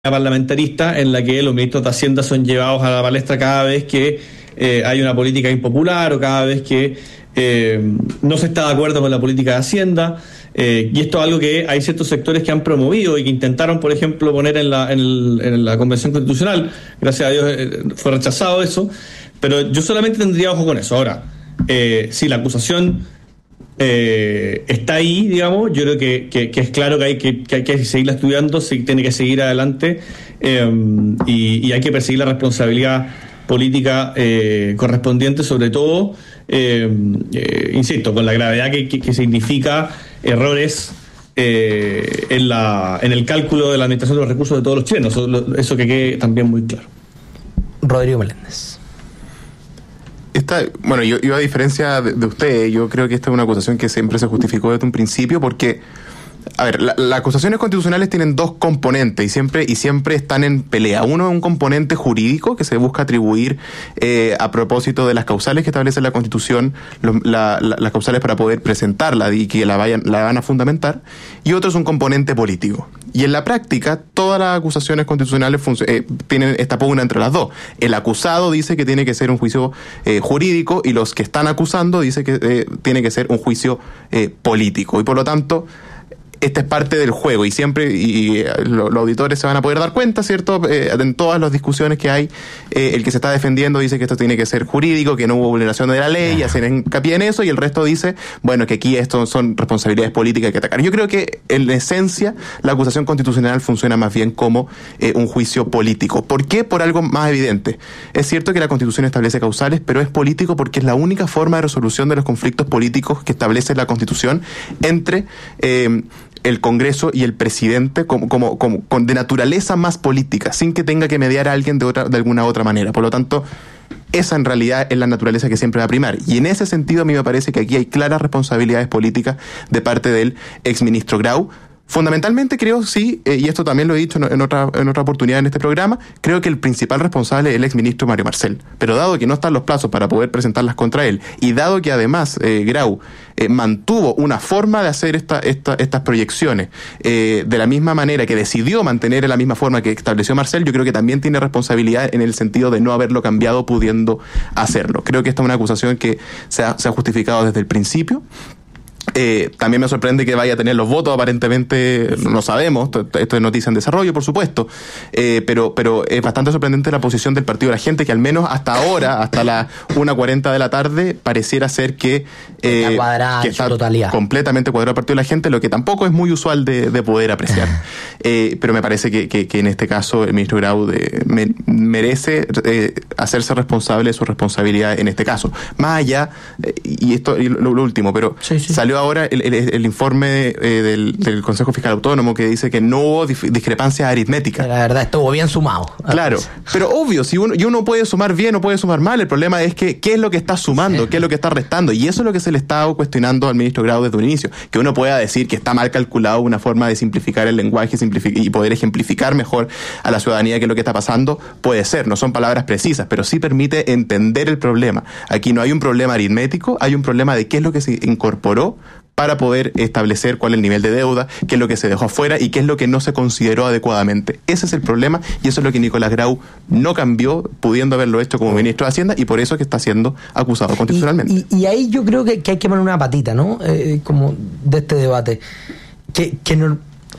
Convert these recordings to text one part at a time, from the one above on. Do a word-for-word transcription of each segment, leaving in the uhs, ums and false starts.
parlamentarista en la que los ministros de Hacienda son llevados a la palestra cada vez que eh, hay una política impopular o cada vez que eh, no se está de acuerdo con la política de Hacienda. Eh, y esto es algo que hay ciertos sectores que han promovido y que intentaron, por ejemplo, poner en la, en el, en la Convención Constitucional. Gracias a Dios eh, fue rechazado eso. Pero yo solamente tendría ojo con eso. Ahora, eh, si la acusación Eh, está ahí, digamos, yo creo que, que, que es claro que hay que, que hay que seguirla estudiando, se tiene que seguir adelante eh, y, y hay que perseguir la responsabilidad política eh, correspondiente, sobre todo, eh, eh, insisto, con la gravedad que, que, que significa errores eh, en, la, en el cálculo de la administración de los recursos de todos los chilenos, eso, eso que quede también muy claro. Rodrigo Meléndez. Esta, bueno, yo, yo a diferencia de, de usted, yo creo que esta es una acusación que siempre se justificó desde un principio porque, a ver, la, las acusaciones constitucionales tienen dos componentes y siempre y siempre están en pelea. Uno es un componente jurídico que se busca atribuir eh, a propósito de las causales que establece la Constitución, lo, la, la, las causales para poder presentarla y que la vayan la van a fundamentar, y otro es un componente político. Y en la práctica, todas las acusaciones constitucionales func- eh, tienen esta pugna entre las dos. El acusado dice que tiene que ser un juicio eh, jurídico y los que están acusando dicen que eh, tiene que ser un juicio eh, político. Y por lo tanto, esta es parte del juego y siempre, y, y lo, los auditores se van a poder dar cuenta, ¿cierto? Eh, en todas las discusiones que hay, eh, el que se está defendiendo dice que esto tiene que ser jurídico, que no hubo vulneración de la ley, y hacen hincapié en eso, y el resto dice, bueno, que aquí esto son responsabilidades políticas que atacar. Yo creo que, en esencia, la acusación constitucional funciona más bien como eh, un juicio político. ¿Por qué? Por algo más evidente. Es cierto que la Constitución establece causales, pero es político porque es la única forma de resolución de los conflictos políticos que establece la Constitución entre eh, el Congreso y el presidente como, como, como con de naturaleza más política, sin que tenga que mediar a alguien de otra, de alguna otra manera. Por lo tanto, esa en realidad es la naturaleza que siempre va a primar. Y en ese sentido a mí me parece que aquí hay claras responsabilidades políticas de parte del exministro Grau. Fundamentalmente creo, sí, eh, y esto también lo he dicho en otra, en otra oportunidad en este programa, creo que el principal responsable es el exministro Mario Marcel. Pero dado que no están los plazos para poder presentarlas contra él, y dado que además eh, Grau eh, mantuvo una forma de hacer esta, esta, estas proyecciones eh, de la misma manera que decidió mantener en la misma forma que estableció Marcel, yo creo que también tiene responsabilidad en el sentido de no haberlo cambiado pudiendo hacerlo. Creo que esta es una acusación que se ha, se ha justificado desde el principio. Eh, también me sorprende que vaya a tener los votos, aparentemente no sabemos, esto es noticia en desarrollo, por supuesto, eh, pero pero es bastante sorprendente la posición del Partido de la Gente, que al menos hasta ahora, hasta las una cuarenta de la tarde, pareciera ser que, eh, está cuadrada, que está totalidad. completamente cuadrado el Partido de la Gente, lo que tampoco es muy usual de, de poder apreciar. eh, pero me parece que, que, que en este caso el ministro Grau de, me, merece eh, hacerse responsable de su responsabilidad en este caso. Más allá, eh, y esto y lo, lo último, pero sí, sí. salió ahora el, el, el informe eh, del, del Consejo Fiscal Autónomo que dice que no hubo dif- discrepancias aritméticas. La verdad estuvo bien sumado. Claro, pero obvio, si uno, y uno puede sumar bien o puede sumar mal, el problema es que qué es lo que está sumando, sí. qué es lo que está restando, y eso es lo que se le está cuestionando al ministro Grau desde un inicio, que uno pueda decir que está mal calculado una forma de simplificar el lenguaje simplific- y poder ejemplificar mejor a la ciudadanía qué es lo que está pasando, puede ser, no son palabras precisas, pero sí permite entender el problema. Aquí no hay un problema aritmético, hay un problema de qué es lo que se incorporó para poder establecer cuál es el nivel de deuda, qué es lo que se dejó afuera y qué es lo que no se consideró adecuadamente. Ese es el problema y eso es lo que Nicolás Grau no cambió, pudiendo haberlo hecho como ministro de Hacienda, y por eso es que está siendo acusado constitucionalmente. Y, y, y ahí yo creo que, que hay que poner una patita, ¿no? Eh, como de este debate. Que, que no,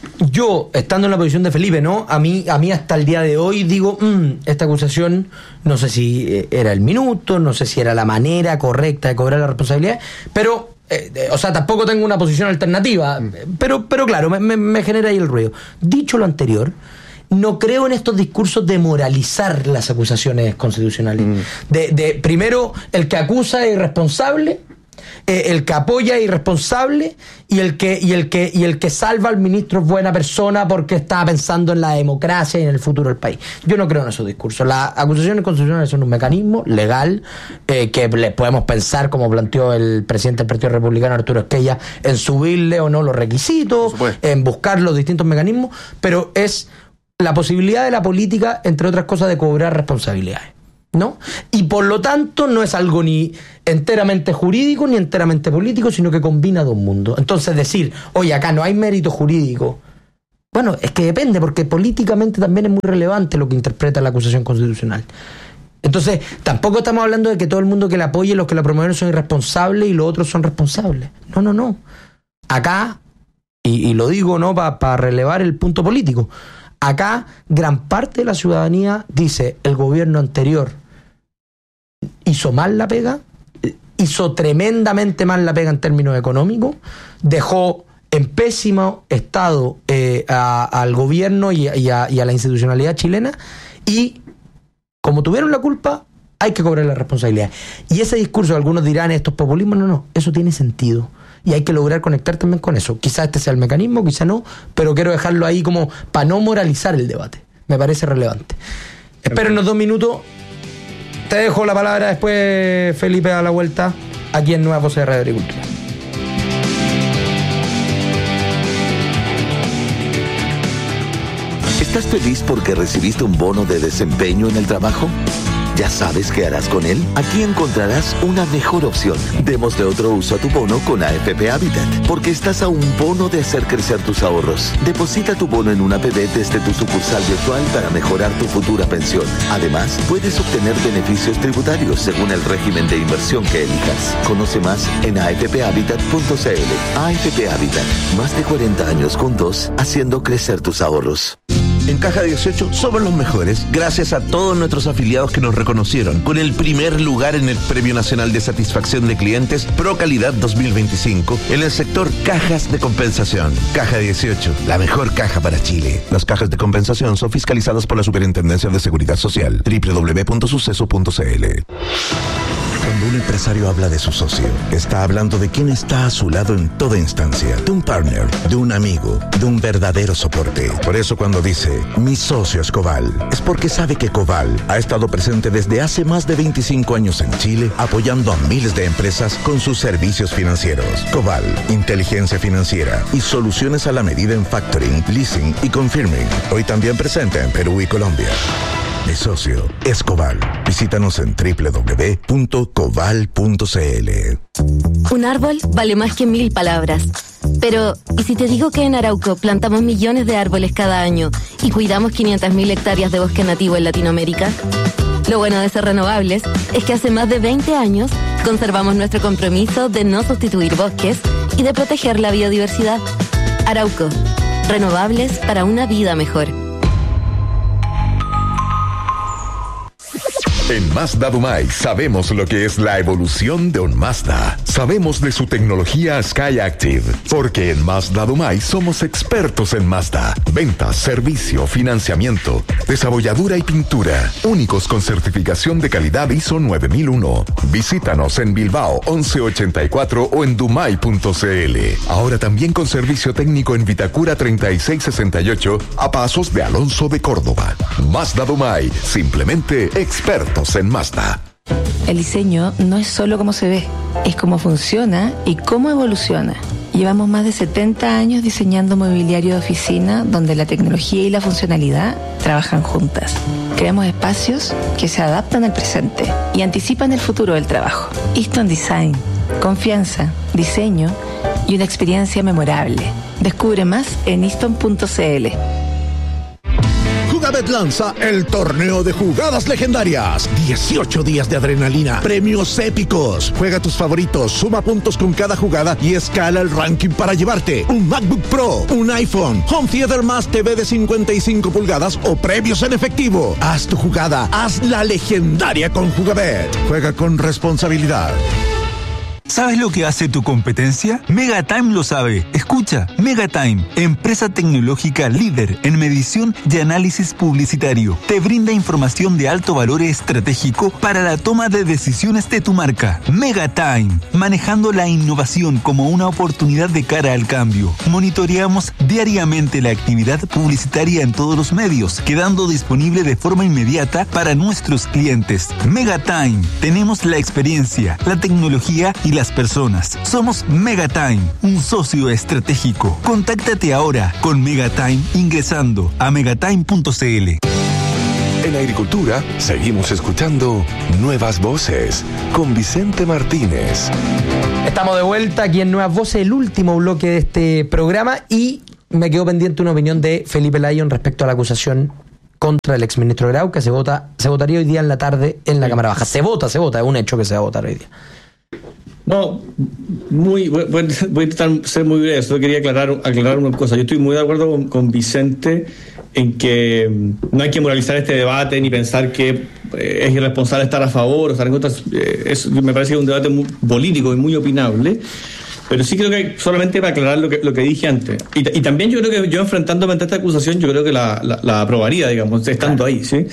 yo, estando en la posición de Felipe, ¿no? A mí, a mí hasta el día de hoy digo, mmm, esta acusación, no sé si era el minuto, no sé si era la manera correcta de cobrar la responsabilidad, pero Eh, o sea, tampoco tengo una posición alternativa, mm. pero, pero claro, me, me, me genera ahí el ruido. Dicho lo anterior, no creo en estos discursos de moralizar las acusaciones constitucionales. Mm. De, de primero, el que acusa es irresponsable, eh, el que apoya es irresponsable, y el que, y el que, y el que salva al ministro es buena persona porque está pensando en la democracia y en el futuro del país. Yo no creo en esos discursos. Las acusaciones constitucionales son un mecanismo legal eh, que le podemos pensar, como planteó el presidente del Partido Republicano, Arturo Esquella, en subirle o no los requisitos, en buscar los distintos mecanismos, pero es la posibilidad de la política, entre otras cosas, de cobrar responsabilidades, ¿no? Y por lo tanto no es algo ni enteramente jurídico ni enteramente político, sino que combina dos mundos. Entonces decir, oye, acá no hay mérito jurídico, Bueno, es que depende, porque políticamente también es muy relevante lo que interpreta la acusación constitucional. Entonces, tampoco estamos hablando de que todo el mundo que la apoye, los que la promueven son irresponsables y los otros son responsables. No, no, no. Acá, y, y lo digo no para pa relevar el punto político, acá gran parte de la ciudadanía dice el gobierno anterior hizo mal la pega, hizo tremendamente mal la pega en términos económicos, dejó en pésimo estado eh, a, al gobierno y a, y, a, y a la institucionalidad chilena, y como tuvieron la culpa, hay que cobrar la responsabilidad. Y ese discurso, algunos dirán, esto es populismo, no, no, eso tiene sentido. Y hay que lograr conectar también con eso. Quizás este sea el mecanismo, quizás no, pero quiero dejarlo ahí como para no moralizar el debate. Me parece relevante. Espérenos dos minutos. Te dejo la palabra después, Felipe, a la vuelta, aquí en Nuevas Voces de Radio Agricultura. ¿Estás feliz porque recibiste un bono de desempeño en el trabajo? ¿Ya sabes qué harás con él? Aquí encontrarás una mejor opción. Démosle otro uso a tu bono con A F P Habitat, porque estás a un bono de hacer crecer tus ahorros. Deposita tu bono en una A P B desde tu sucursal virtual para mejorar tu futura pensión. Además, puedes obtener beneficios tributarios según el régimen de inversión que elijas. Conoce más en a f p habitat punto c l. A F P Habitat, más de cuarenta años juntos, haciendo crecer tus ahorros. En Caja dieciocho somos los mejores, gracias a todos nuestros afiliados que nos reconocieron con el primer lugar en el Premio Nacional de Satisfacción de Clientes Pro Calidad dos mil veinticinco en el sector cajas de compensación. Caja dieciocho, la mejor caja para Chile. Las cajas de compensación son fiscalizadas por la Superintendencia de Seguridad Social. doble u doble u doble u punto suceso punto c l. Cuando un empresario habla de su socio, está hablando de quien está a su lado en toda instancia, de un partner, de un amigo, de un verdadero soporte. Por eso cuando dice, mi socio es Coval, es porque sabe que Coval ha estado presente desde hace más de veinticinco años en Chile, apoyando a miles de empresas con sus servicios financieros. Coval, inteligencia financiera y soluciones a la medida en factoring, leasing y confirming. Hoy también presente en Perú y Colombia. Mi socio es Coval. Visítanos en doble u doble u doble u punto coval punto c l. Un árbol vale más que mil palabras. Pero, ¿y si te digo que en Arauco plantamos millones de árboles cada año y cuidamos quinientas mil hectáreas de bosque nativo en Latinoamérica? Lo bueno de ser renovables es que hace más de veinte años conservamos nuestro compromiso de no sustituir bosques y de proteger la biodiversidad. Arauco, renovables para una vida mejor. En Mazda Dumay sabemos lo que es la evolución de un Mazda. Sabemos de su tecnología SkyActiv, porque en Mazda Dumay somos expertos en Mazda. Ventas, servicio, financiamiento, desabolladura y pintura. Únicos con certificación de calidad I S O nueve mil uno. Visítanos en Bilbao once ochenta y cuatro o en dumay punto c l. Ahora también con servicio técnico en Vitacura treinta y seis sesenta y ocho a pasos de Alonso de Córdoba. Mazda Dumay, simplemente expertos en Mazda. El diseño no es solo cómo se ve, es cómo funciona y cómo evoluciona. Llevamos más de setenta años diseñando mobiliario de oficina donde la tecnología y la funcionalidad trabajan juntas. Creamos espacios que se adaptan al presente y anticipan el futuro del trabajo. Easton Design, confianza, diseño y una experiencia memorable. Descubre más en easton punto c l. Jugabet lanza el torneo de jugadas legendarias. dieciocho días de adrenalina, premios épicos. Juega tus favoritos, suma puntos con cada jugada y escala el ranking para llevarte un MacBook Pro, un iPhone, Home Theater más T V de cincuenta y cinco pulgadas o premios en efectivo. Haz tu jugada, haz la legendaria con Jugabet. Juega con responsabilidad. ¿Sabes lo que hace tu competencia? Megatime lo sabe. Escucha, Megatime, empresa tecnológica líder en medición y análisis publicitario. Te brinda información de alto valor estratégico para la toma de decisiones de tu marca. Megatime, manejando la innovación como una oportunidad de cara al cambio. Monitoreamos diariamente la actividad publicitaria en todos los medios, quedando disponible de forma inmediata para nuestros clientes. Megatime, tenemos la experiencia, la tecnología y las personas. Somos Megatime, un socio estratégico. Contáctate ahora con Megatime ingresando a megatime punto c l. En Agricultura seguimos escuchando Nuevas Voces con Vicente Martínez. Estamos de vuelta aquí en Nuevas Voces, el último bloque de este programa, y me quedó pendiente una opinión de Felipe Lyon respecto a la acusación contra el exministro Grau, que se vota, se votaría hoy día en la tarde en la Cámara Baja. Se vota, se vota, es un hecho que se va a votar hoy día. No, muy, voy, voy a intentar ser muy breve. Solo quería aclarar, aclarar una cosa. Yo estoy muy de acuerdo con, con Vicente en que no hay que moralizar este debate ni pensar que eh, es irresponsable estar a favor o estar en contra. Eh, es, me parece que es un debate muy político y muy opinable. Pero sí creo que solamente para aclarar lo que, lo que dije antes. Y, y también yo creo que yo enfrentándome ante esta acusación, yo creo que la, la, la aprobaría, digamos, estando ahí, ¿sí?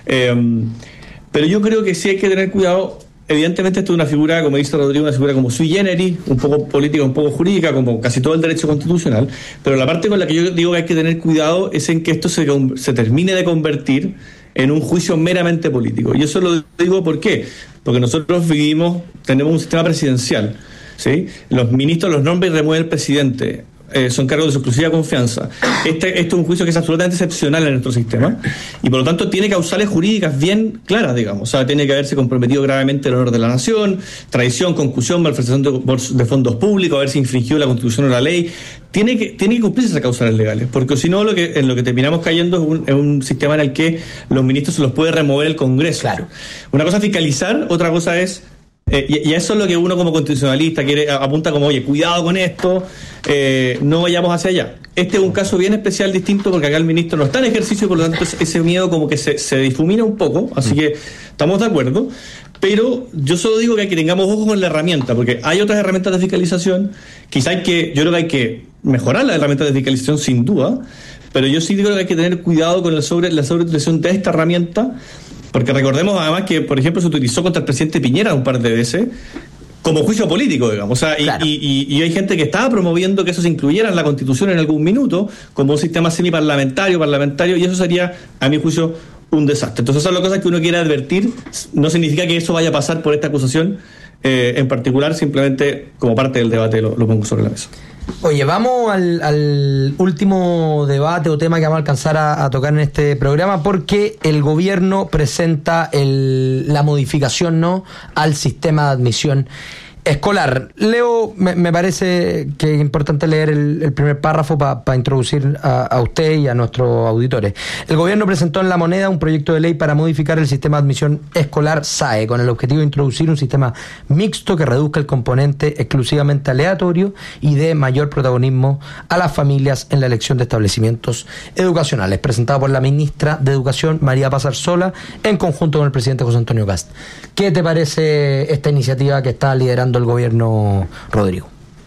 Eh, pero yo creo que sí hay que tener cuidado. Evidentemente esto es una figura, como dice Rodrigo, una figura como sui generis, un poco política, un poco jurídica, como casi todo el derecho constitucional, pero la parte con la que yo digo que hay que tener cuidado es en que esto se, se termine de convertir en un juicio meramente político. Y eso lo digo ¿por qué? Porque nosotros vivimos, tenemos un sistema presidencial, ¿sí? Los ministros los nombra y remueve el presidente. Eh, son cargos de su exclusiva confianza. Este, esto es un juicio que es absolutamente excepcional en nuestro sistema y por lo tanto tiene causales jurídicas bien claras, digamos. O sea, tiene que haberse comprometido gravemente el honor de la nación, traición, concusión, malversación de, de fondos públicos, haberse infringido la Constitución o la ley. Tiene que, tiene que cumplirse esas causales legales, porque si no, lo que, en lo que terminamos cayendo es un, es un sistema en el que los ministros se los puede remover el Congreso. Claro. Una cosa es fiscalizar, otra cosa es Eh, y, y eso es lo que uno como constitucionalista quiere, apunta como, oye, cuidado con esto, eh, no vayamos hacia allá. Este es un caso bien especial, distinto, porque acá el ministro no está en ejercicio, por lo tanto ese miedo como que se, se difumina un poco, así que estamos de acuerdo, pero yo solo digo que, hay que tengamos ojo con la herramienta, porque hay otras herramientas de fiscalización, quizá hay que, yo creo que hay que mejorar las herramientas de fiscalización sin duda, pero yo sí digo que hay que tener cuidado con la, sobre, la sobreutilización de esta herramienta. Porque recordemos además que, por ejemplo, se utilizó contra el presidente Piñera un par de veces como juicio político, digamos. O sea, y, claro. y, y, y hay gente que estaba promoviendo que eso se incluyera en la Constitución en algún minuto como un sistema semiparlamentario, parlamentario, y eso sería, a mi juicio, un desastre. Entonces, esas son las cosas que uno quiere advertir. No significa que eso vaya a pasar por esta acusación eh, en particular, simplemente como parte del debate lo, lo pongo sobre la mesa. Oye, vamos al, al último debate o tema que vamos a alcanzar a, a tocar en este programa, porque el gobierno presenta el, la modificación, ¿no?, al sistema de admisión escolar. Leo, me, me parece que es importante leer el, el primer párrafo para pa introducir a, a usted y a nuestros auditores. El gobierno presentó en La Moneda un proyecto de ley para modificar el sistema de admisión escolar S A E, con el objetivo de introducir un sistema mixto que reduzca el componente exclusivamente aleatorio y dé mayor protagonismo a las familias en la elección de establecimientos educacionales. Presentado por la ministra de Educación, María Paz Arzola, en conjunto con el presidente José Antonio Kast. ¿Qué te parece esta iniciativa que está liderando el gobierno, Rodrigo?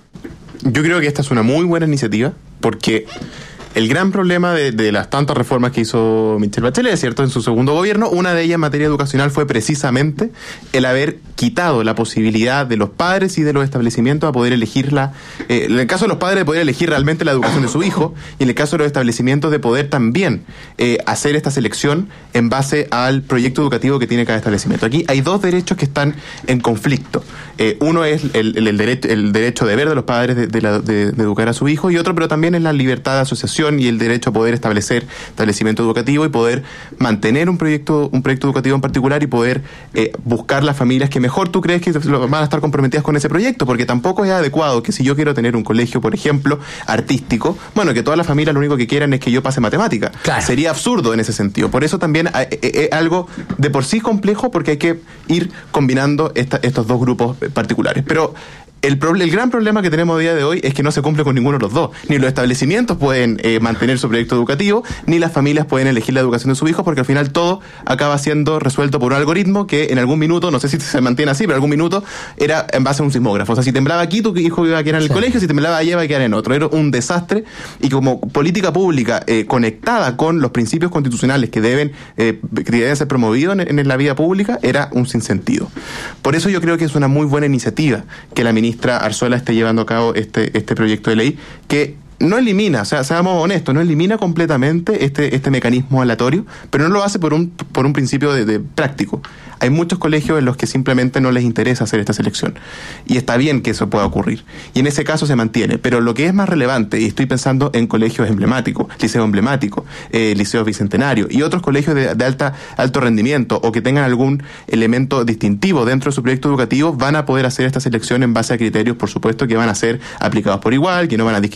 Yo creo que esta es una muy buena iniciativa, porque el gran problema de, de las tantas reformas que hizo Michelle Bachelet, ¿cierto?, en su segundo gobierno, una de ellas en materia educacional fue precisamente el haber quitado la posibilidad de los padres y de los establecimientos a poder elegirla, eh, en el caso de los padres de poder elegir realmente la educación de su hijo, y en el caso de los establecimientos de poder también eh, hacer esta selección en base al proyecto educativo que tiene cada establecimiento. Aquí hay dos derechos que están en conflicto. Eh, uno es el, el, el, derecho, el derecho deber de los padres de, de, la, de, de educar a su hijo, y otro, pero también es la libertad de asociación y el derecho a poder establecer establecimiento educativo y poder mantener un proyecto un proyecto educativo en particular y poder eh, buscar las familias que mejor tú crees que van a estar comprometidas con ese proyecto, porque tampoco es adecuado que si yo quiero tener un colegio, por ejemplo, artístico, bueno, que todas las familias lo único que quieran es que yo pase matemática. Claro. Sería absurdo en ese sentido. Por eso también es algo de por sí complejo, porque hay que ir combinando esta, estos dos grupos particulares. Pero El, pro, el gran problema que tenemos a día de hoy es que no se cumple con ninguno de los dos. Ni los establecimientos pueden eh, mantener su proyecto educativo, ni las familias pueden elegir la educación de sus hijos, porque al final todo acaba siendo resuelto por un algoritmo que en algún minuto, no sé si se mantiene así, pero en algún minuto era en base a un sismógrafo. O sea, si temblaba aquí, tu hijo iba a quedar en el sí. colegio, si temblaba allá iba a quedar en otro. Era un desastre, y como política pública eh, conectada con los principios constitucionales que deben, eh, que deben ser promovidos en, en la vida pública, era un sinsentido. Por eso yo creo que es una muy buena iniciativa que la ministra Arzola esté llevando a cabo este, este proyecto de ley, que no elimina, o sea, seamos honestos, no elimina completamente este, este mecanismo aleatorio, pero no lo hace por un, por un principio de, de práctico. Hay muchos colegios en los que simplemente no les interesa hacer esta selección, y está bien que eso pueda ocurrir, y en ese caso se mantiene. Pero lo que es más relevante, y estoy pensando en colegios emblemáticos, liceo emblemático, eh, liceo bicentenario y otros colegios de, de alta alto rendimiento, o que tengan algún elemento distintivo dentro de su proyecto educativo, van a poder hacer esta selección en base a criterios, por supuesto, que van a ser aplicados por igual, que no van a discriminar arbitrariamente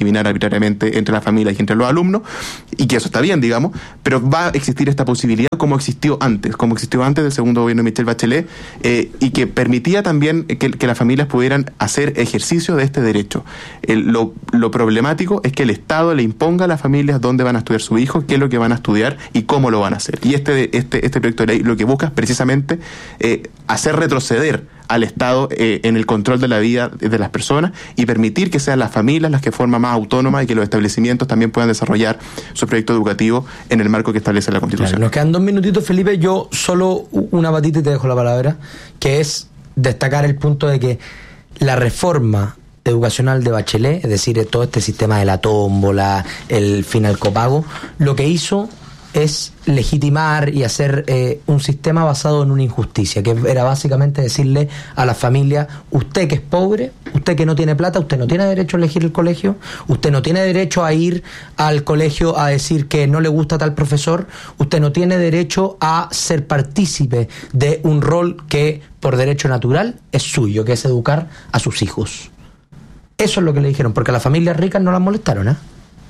necesariamente entre la familia y entre los alumnos, y que eso está bien, digamos, pero va a existir esta posibilidad como existió antes, como existió antes del segundo gobierno de Michelle Bachelet, eh, y que permitía también que, que las familias pudieran hacer ejercicio de este derecho. El, lo, lo problemático es que el Estado le imponga a las familias dónde van a estudiar su hijo, qué es lo que van a estudiar y cómo lo van a hacer. Y este, este, este proyecto de ley lo que busca es precisamente eh, hacer retroceder al Estado eh, en el control de la vida de las personas y permitir que sean las familias las que forman más autónomas y que los establecimientos también puedan desarrollar su proyecto educativo en el marco que establece la Constitución. Claro, nos quedan dos minutitos, Felipe. Yo solo una patita y te dejo la palabra, que es destacar el punto de que la reforma educacional de Bachelet, es decir, todo este sistema de la tómbola, el fin al copago, lo que hizo es legitimar y hacer eh, un sistema basado en una injusticia, que era básicamente decirle a la familia: usted que es pobre, usted que no tiene plata, usted no tiene derecho a elegir el colegio, usted no tiene derecho a ir al colegio a decir que no le gusta tal profesor, usted no tiene derecho a ser partícipe de un rol que por derecho natural es suyo, que es educar a sus hijos. Eso es lo que le dijeron, porque a las familias ricas no las molestaron, ¿eh?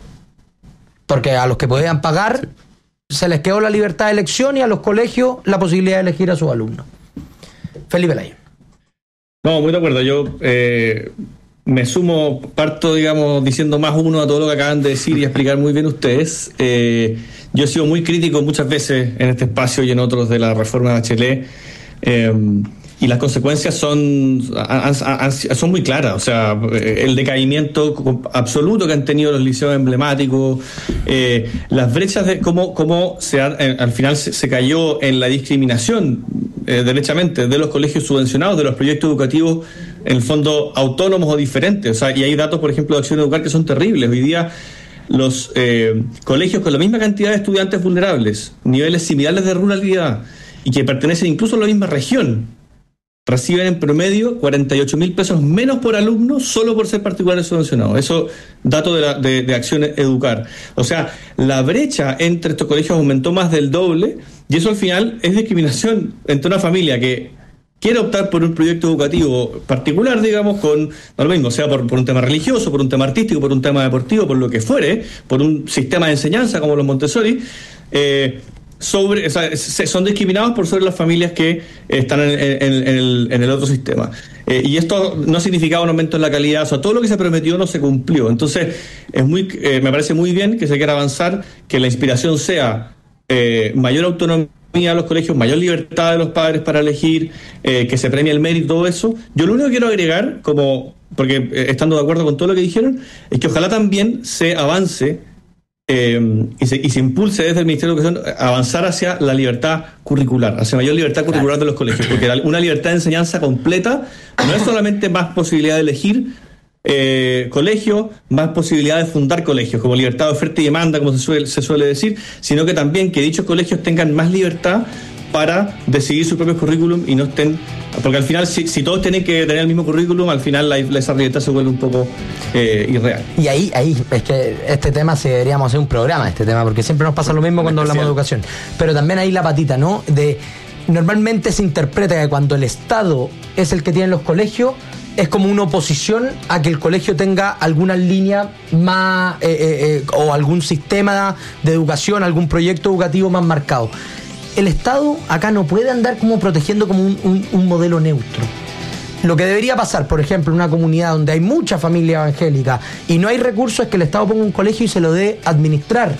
Porque a los que podían pagar se les quedó la libertad de elección y a los colegios la posibilidad de elegir a sus alumnos. Felipe Lay. No, muy de acuerdo. Yo eh, me sumo, parto, digamos, diciendo más uno a todo lo que acaban de decir y explicar muy bien ustedes. Eh, yo he sido muy crítico muchas veces en este espacio y en otros de la reforma de Bachelet. Eh, Y las consecuencias son, han, han, son muy claras. O sea, el decaimiento absoluto que han tenido los liceos emblemáticos, eh, las brechas de cómo, cómo se ha, eh, al final se, se cayó en la discriminación, eh, derechamente, de los colegios subvencionados, de los proyectos educativos, en el fondo, autónomos o diferentes. O sea, y hay datos, por ejemplo, de Acción Educar que son terribles. Hoy día, los eh, colegios con la misma cantidad de estudiantes vulnerables, niveles similares de ruralidad, y que pertenecen incluso a la misma región, reciben en promedio cuarenta y ocho mil pesos menos por alumno solo por ser particulares subvencionados. Eso, dato de, la, de, de Acción Educar. O sea, la brecha entre estos colegios aumentó más del doble, y eso al final es discriminación entre una familia que quiere optar por un proyecto educativo particular, digamos, con, no lo mismo, sea por, por un tema religioso, por un tema artístico, por un tema deportivo, por lo que fuere, por un sistema de enseñanza como los Montessori, eh, sobre, o sea, son discriminados por sobre las familias que están en, en, en, el, en el otro sistema. Eh, y esto no ha significado un aumento en la calidad, o sea, todo lo que se prometió no se cumplió. Entonces, es muy, eh, me parece muy bien que se quiera avanzar, que la inspiración sea eh, mayor autonomía a los colegios, mayor libertad de los padres para elegir, eh, que se premie el mérito, todo eso. Yo lo único que quiero agregar, como porque eh, estando de acuerdo con todo lo que dijeron, es que ojalá también se avance Eh, y, se, y se impulse desde el Ministerio de Educación avanzar hacia la libertad curricular, hacia mayor libertad curricular de los colegios, porque la, una libertad de enseñanza completa no es solamente más posibilidad de elegir eh, colegio, más posibilidad de fundar colegios, como libertad de oferta y demanda, como se suele, se suele decir, sino que también que dichos colegios tengan más libertad para decidir su propio currículum y no estén, porque al final si, si todos tienen que tener el mismo currículum, al final la, esa libertad se vuelve un poco eh, irreal. Y ahí, ahí, es que este tema se deberíamos hacer un programa, este tema, porque siempre nos pasa lo mismo cuando hablamos de educación. Pero también ahí la patita, ¿no? De normalmente se interpreta que cuando el Estado es el que tiene los colegios, es como una oposición a que el colegio tenga alguna línea más eh, eh, eh, o algún sistema de educación, algún proyecto educativo más marcado. El Estado acá no puede andar como protegiendo como un, un, un modelo neutro. Lo que debería pasar, por ejemplo, en una comunidad donde hay mucha familia evangélica y no hay recursos, es que el Estado ponga un colegio y se lo dé a administrar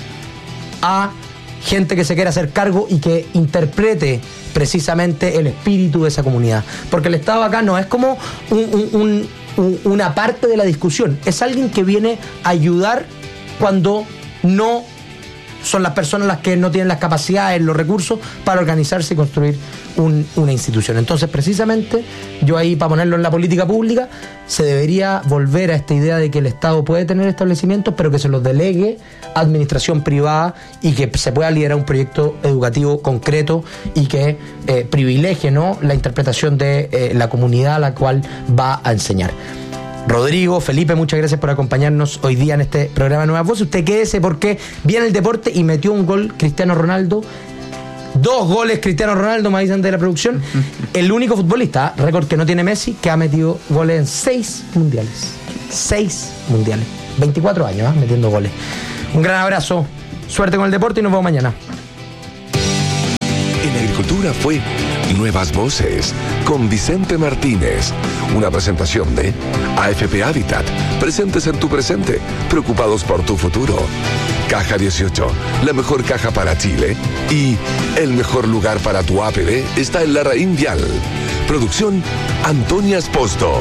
a gente que se quiera hacer cargo y que interprete precisamente el espíritu de esa comunidad. Porque el Estado acá no es como un, un, un, una parte de la discusión, es alguien que viene a ayudar cuando no son las personas las que no tienen las capacidades, los recursos para organizarse y construir un, una institución. Entonces, precisamente, yo ahí, para ponerlo en la política pública, se debería volver a esta idea de que el Estado puede tener establecimientos, pero que se los delegue a administración privada y que se pueda liderar un proyecto educativo concreto y que eh, privilegie, ¿no?, la interpretación de eh, la comunidad a la cual va a enseñar. Rodrigo, Felipe, muchas gracias por acompañarnos hoy día en este programa Nuevas Voces. Usted quédese porque viene el deporte y metió un gol Cristiano Ronaldo. Dos goles Cristiano Ronaldo, me avisan de la producción. El único futbolista, récord que no tiene Messi, que ha metido goles en seis mundiales. Seis mundiales. veinticuatro años, ¿eh? Metiendo goles. Un gran abrazo, suerte con el deporte y nos vemos mañana. En Agricultura fue Nuevas Voces con Vicente Martínez. Una presentación de A F P Habitat. Presentes en tu presente, preocupados por tu futuro. Caja dieciocho, la mejor caja para Chile. Y el mejor lugar para tu A P B está en la Raín Vial. Producción Antonia Esposto.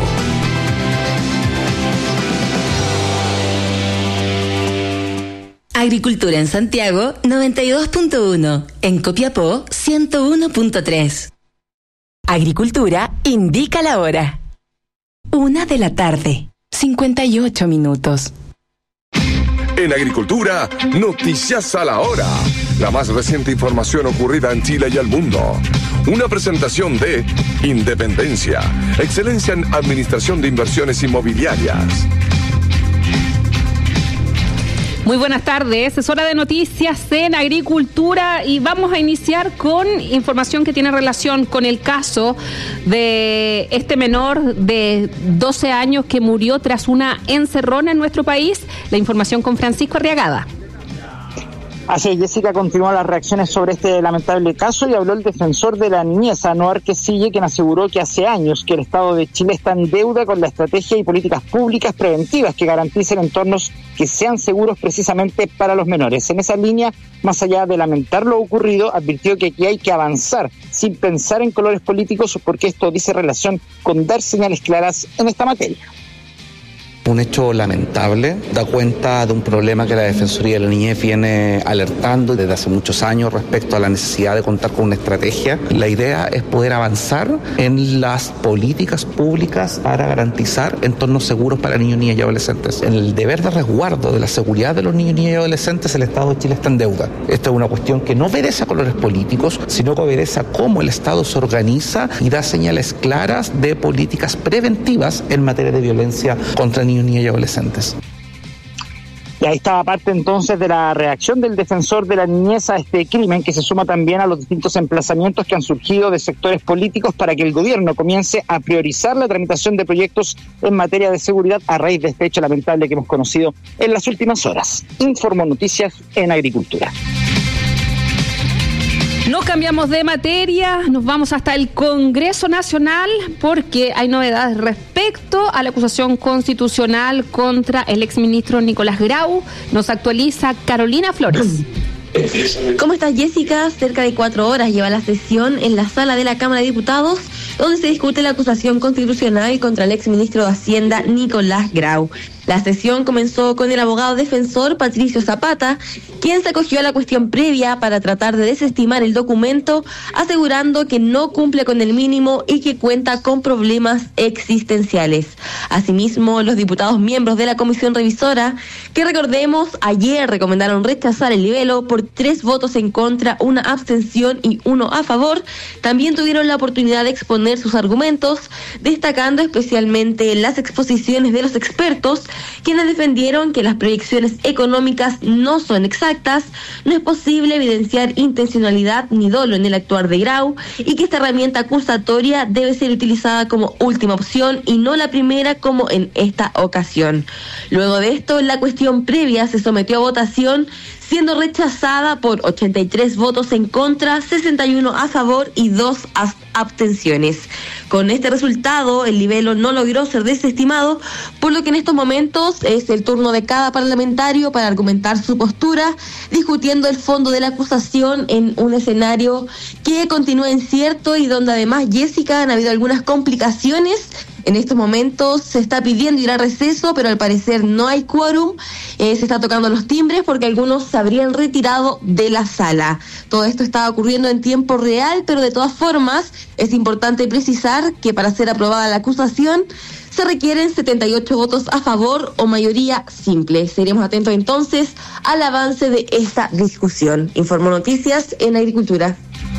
Agricultura en Santiago noventa y dos punto uno, en Copiapó ciento uno punto tres. Agricultura indica la hora. Una de la tarde, cincuenta y ocho minutos. En Agricultura, noticias a la hora. La más reciente información ocurrida en Chile y al mundo. Una presentación de Independencia, excelencia en administración de inversiones inmobiliarias. Muy buenas tardes, es hora de noticias en Agricultura y vamos a iniciar con información que tiene relación con el caso de este menor de doce años que murió tras una encerrona en nuestro país. La información con Francisco Arriagada. Así es, Jessica, continuó las reacciones sobre este lamentable caso y habló el defensor de la niñez, Anuar Quesille, quien aseguró que hace años que el Estado de Chile está en deuda con la estrategia y políticas públicas preventivas que garanticen entornos que sean seguros precisamente para los menores. En esa línea, más allá de lamentar lo ocurrido, advirtió que aquí hay que avanzar sin pensar en colores políticos porque esto dice relación con dar señales claras en esta materia. Un hecho lamentable, da cuenta de un problema que la Defensoría de la Niñez viene alertando desde hace muchos años respecto a la necesidad de contar con una estrategia. La idea es poder avanzar en las políticas públicas para garantizar entornos seguros para niños, niñas y adolescentes. En el deber de resguardo de la seguridad de los niños, niñas y adolescentes, el Estado de Chile está en deuda. Esta es una cuestión que no obedece a colores políticos, sino que obedece a cómo el Estado se organiza y da señales claras de políticas preventivas en materia de violencia contra niños, niñas y adolescentes. Y ahí estaba parte entonces de la reacción del defensor de la niñez a este crimen, que se suma también a los distintos emplazamientos que han surgido de sectores políticos para que el gobierno comience a priorizar la tramitación de proyectos en materia de seguridad a raíz de este hecho lamentable que hemos conocido en las últimas horas. Informo Noticias en Agricultura. No cambiamos de materia, nos vamos hasta el Congreso Nacional porque hay novedades respecto a la acusación constitucional contra el exministro Nicolás Grau. Nos actualiza Carolina Flores. ¿Cómo estás, Jessica? Cerca de cuatro horas lleva la sesión en la sala de la Cámara de Diputados, donde se discute la acusación constitucional contra el exministro de Hacienda Nicolás Grau. La sesión comenzó con el abogado defensor Patricio Zapata, quien se acogió a la cuestión previa para tratar de desestimar el documento, asegurando que no cumple con el mínimo y que cuenta con problemas existenciales. Asimismo, los diputados miembros de la comisión revisora, que recordemos, ayer recomendaron rechazar el libelo por tres votos en contra, una abstención y uno a favor, también tuvieron la oportunidad de exponer sus argumentos, destacando especialmente las exposiciones de los expertos, quienes defendieron que las proyecciones económicas no son exactas, no es posible evidenciar intencionalidad ni dolo en el actuar de Grau y que esta herramienta acusatoria debe ser utilizada como última opción y no la primera como en esta ocasión. Luego de esto, la cuestión previa se sometió a votación, siendo rechazada por ochenta y tres votos en contra, sesenta y uno a favor y dos abstenciones. Con este resultado, el libelo no logró ser desestimado, por lo que en estos momentos es el turno de cada parlamentario para argumentar su postura, discutiendo el fondo de la acusación en un escenario que continúa incierto y donde además, Jessica, han habido algunas complicaciones. En estos momentos se está pidiendo ir a receso, pero al parecer no hay quórum. Eh, se está tocando los timbres porque algunos se habrían retirado de la sala. Todo esto está ocurriendo en tiempo real, pero de todas formas es importante precisar que para ser aprobada la acusación se requieren setenta y ocho votos a favor o mayoría simple. Seremos atentos entonces al avance de esta discusión. Informó Noticias en Agricultura.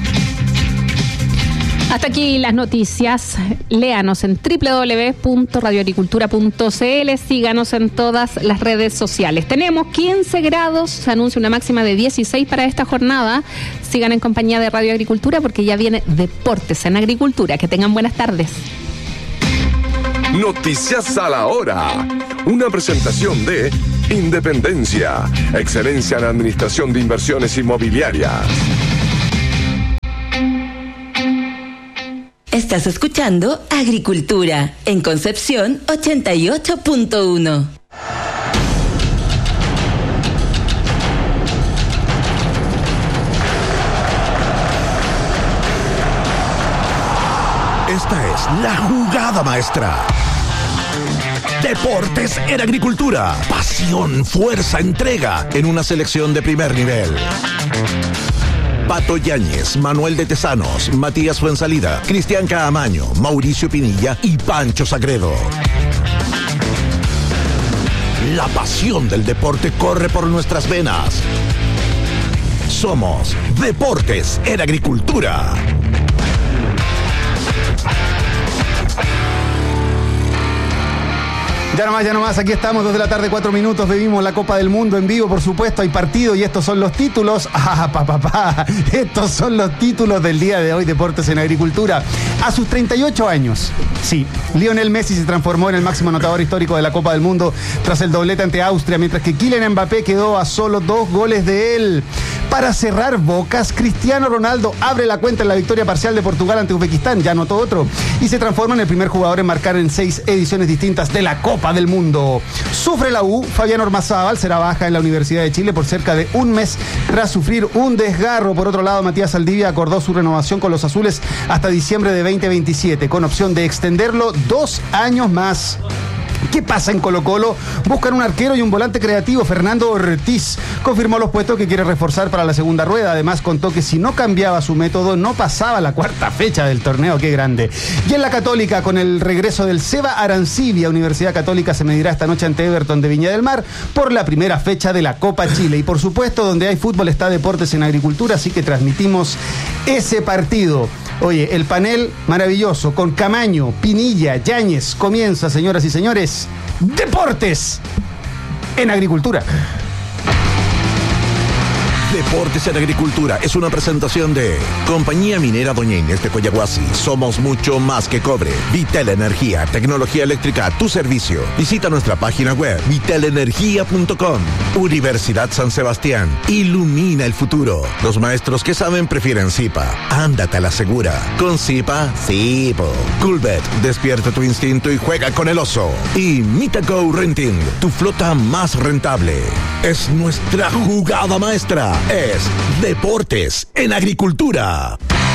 Hasta aquí las noticias. Léanos en doble u doble u doble u punto radio agricultura punto c l. Síganos en todas las redes sociales. Tenemos quince grados. Se anuncia una máxima de dieciséis para esta jornada. Sigan en compañía de Radio Agricultura porque ya viene Deportes en Agricultura. Que tengan buenas tardes. Noticias a la hora. Una presentación de Independencia, excelencia en administración de inversiones inmobiliarias. Estás escuchando Agricultura en Concepción ochenta y ocho punto uno. Esta es la jugada maestra. Deportes en Agricultura. Pasión, fuerza, entrega en una selección de primer nivel. Pato Yáñez, Manuel de Tesanos, Matías Fuensalida, Cristian Caamaño, Mauricio Pinilla y Pancho Sagredo. La pasión del deporte corre por nuestras venas. Somos Deportes en Agricultura. Ya nomás, ya nomás, aquí estamos, dos de la tarde, cuatro minutos, vivimos la Copa del Mundo en vivo, por supuesto, hay partido y estos son los títulos. Ah, papá, pa, pa. Estos son los títulos del día de hoy, Deportes en Agricultura. A sus treinta y ocho años, sí, Lionel Messi se transformó en el máximo anotador histórico de la Copa del Mundo tras el doblete ante Austria, mientras que Kylian Mbappé quedó a solo dos goles de él. Para cerrar bocas, Cristiano Ronaldo abre la cuenta en la victoria parcial de Portugal ante Uzbekistán, ya anotó otro, y se transforma en el primer jugador en marcar en seis ediciones distintas de la Copa del Mundo. Sufre la U, Fabián Ormazábal será baja en la Universidad de Chile por cerca de un mes tras sufrir un desgarro. Por otro lado, Matías Saldivia acordó su renovación con los azules hasta diciembre de veinte veintisiete, con opción de extenderlo dos años más. ¿Qué pasa en Colo-Colo? Buscan un arquero y un volante creativo. Fernando Ortiz confirmó los puestos que quiere reforzar para la segunda rueda. Además, contó que si no cambiaba su método, no pasaba la cuarta fecha del torneo. ¡Qué grande! Y en la Católica, con el regreso del Seba Arancibia, Universidad Católica se medirá esta noche ante Everton de Viña del Mar por la primera fecha de la Copa Chile. Y por supuesto, donde hay fútbol está Deportes en Agricultura, así que transmitimos ese partido. Oye, el panel maravilloso con Camaño, Pinilla, Yáñez. Comienza, señoras y señores, Deportes en Agricultura. Deportes en Agricultura es una presentación de Compañía Minera Doña Inés de Coyahuasi. Somos mucho más que cobre. Vitel Energía, tecnología eléctrica a tu servicio. Visita nuestra página web vitel energía punto com. Universidad San Sebastián. Ilumina el futuro. Los maestros que saben prefieren Zipa. Ándate a la segura. Con Zipa, Zipo. Coolbet, despierta tu instinto y juega con el oso. Y Mitaco Renting, tu flota más rentable. Es nuestra jugada maestra. Es Deportes en Agricultura.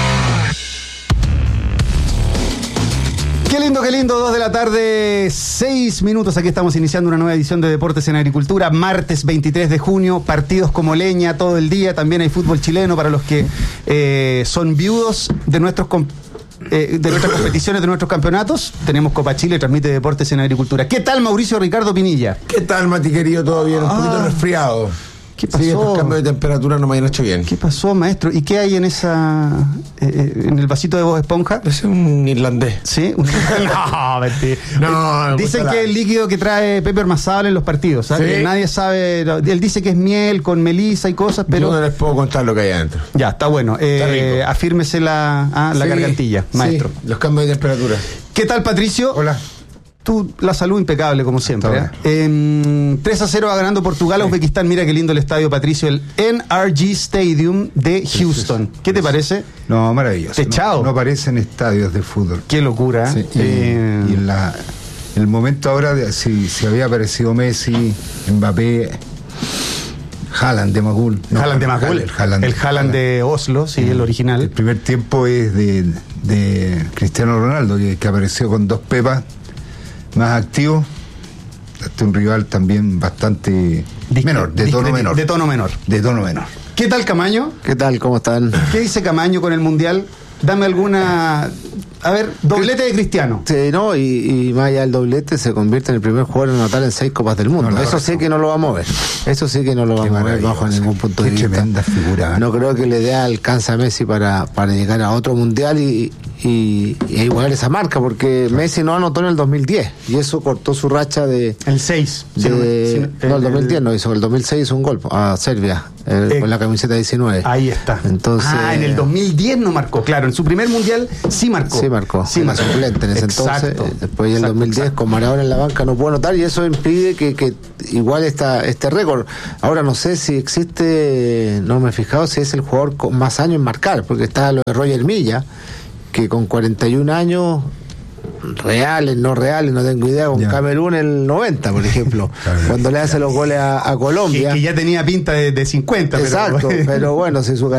Qué lindo, qué lindo, dos de la tarde, seis minutos. Aquí estamos iniciando una nueva edición de Deportes en Agricultura, martes veintitrés de junio, partidos como leña todo el día. También hay fútbol chileno para los que eh, son viudos de nuestros eh, de nuestras competiciones, de nuestros campeonatos. Tenemos Copa Chile, transmite Deportes en Agricultura. ¿Qué tal, Mauricio Ricardo Pinilla? ¿Qué tal, Mati querido? ¿Todo bien? Un ah. poquito resfriado. ¿Qué pasó? Sí, estos cambios de temperatura no me han hecho bien. ¿Qué pasó, maestro? ¿Y qué hay en esa eh, en el vasito de Bob Esponja? Es un irlandés. ¿Sí? Un... no, mentira. No, dicen que es el líquido que trae Pepe Ormazábal en los partidos, ¿sabes? ¿Sí? Nadie sabe. Él dice que es miel con melisa y cosas, pero... Yo no les puedo contar lo que hay adentro. Ya, está bueno. Eh, está afírmese la, ah, la sí, gargantilla, maestro. Sí, los cambios de temperatura. ¿Qué tal, Patricio? Hola. Tú, la salud impecable, como siempre. ¿eh? Eh, tres a cero va ganando Portugal a Uzbekistán. Mira qué lindo el estadio, Patricio. El N R G Stadium de Houston. ¿Qué te parece? No, maravilloso. Techado. No, no parecen estadios de fútbol. Qué locura. Sí, y, eh, y en la, el momento ahora, de, si, si había aparecido Messi, Mbappé, Haaland de Macul. No, Haaland de Macul. El Haaland, el Haaland de Oslo, sí, sí, el original. El primer tiempo es de, de Cristiano Ronaldo, que, que apareció con dos pepas. Más activo, este un rival también bastante Discre- menor, de tono menor. De tono menor. De tono menor. ¿Qué tal, Camaño? ¿Qué tal? ¿Cómo están? ¿Qué dice Camaño con el Mundial? Dame alguna... A ver, doblete de Cristiano. Sí, no, y, y más allá del doblete se convierte en el primer jugador en anotar en seis Copas del Mundo. No, Eso sí que no lo va a mover. Eso sí que no lo va a mover bajo ningún punto de vista. Tremenda figura. No creo que la idea alcance a Messi para, para llegar a otro Mundial y, y, y igualar esa marca, porque Messi no anotó en el dos mil diez y eso cortó su racha de... El seis. De, si no, si no, no, el dos mil diez no hizo, el dos mil seis hizo un gol a Serbia eh, eh, con la camiseta diecinueve. Ahí está. Entonces, ah, en el dos mil diez no marcó, claro, en su primer mundial sí marcó. Sí marcó, sí marcó. Suplente en ese exacto, entonces. Después en el exacto, dos mil diez exacto. con Maradona en la banca no pudo anotar y eso impide que, que igual esta, este récord. Ahora no sé si existe, no me he fijado si es el jugador con más años en marcar, porque está lo de Roger Milla, que con cuarenta y un años reales, no reales, no tengo idea, con ya. Camerún el noventa, por ejemplo, cuando le hace los goles a, a Colombia. Que, que ya tenía pinta de, de cincuenta. Exacto, pero, pero bueno, si su